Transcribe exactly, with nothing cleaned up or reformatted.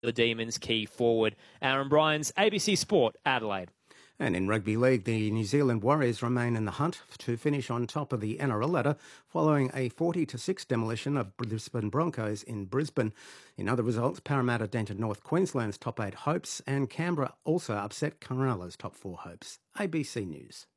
the Demons key forward. Aaron Bryans, A B C Sport, Adelaide. And in rugby league, the New Zealand Warriors remain in the hunt to finish on top of the N R L ladder following a forty to six demolition of Brisbane Broncos in Brisbane. In other results, Parramatta dented North Queensland's top eight hopes and Canberra also upset Cronulla's top four hopes. A B C News.